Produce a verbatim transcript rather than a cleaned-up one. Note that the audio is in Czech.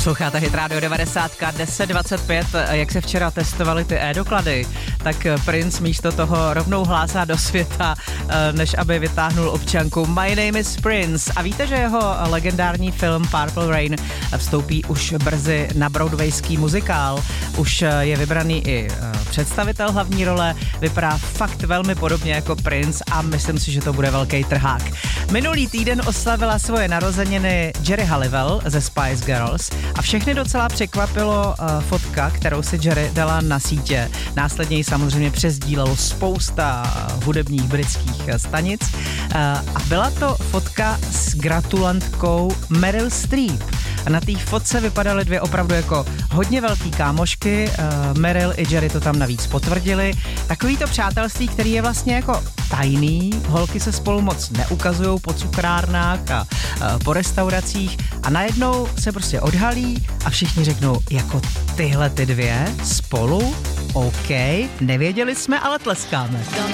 Posloucháte Hit Radio devadesát deset dvacet pět, jak se včera testovaly ty e-doklady, tak Prince místo toho rovnou hlásá do světa, než aby vytáhnul občanku My name is Prince. A víte, že jeho legendární film Purple Rain vstoupí už brzy na broadwayský muzikál. Už je vybraný i představitel hlavní role, vypadá fakt velmi podobně jako Prince a myslím si, že to bude velký trhák. Minulý týden oslavila svoje narozeniny Geri Halliwell ze Spice Girls a všechny docela překvapilo uh, fotka, kterou si Geri dala na sítě. Následně ji samozřejmě přesdílelo spousta hudebních britských stanic uh, a byla to fotka s gratulantkou Meryl Streep. A na té fotce vypadaly dvě opravdu jako hodně velký kámošky, uh, Meryl i Geri to tam navíc potvrdili. Takový to přátelství, který je vlastně jako tajný, holky se spolu moc neukazujou po cukrárnách a uh, po restauracích a najednou se prostě odhalí a všichni řeknou, jako tyhle ty dvě spolu, OK, nevěděli jsme, ale tleskáme.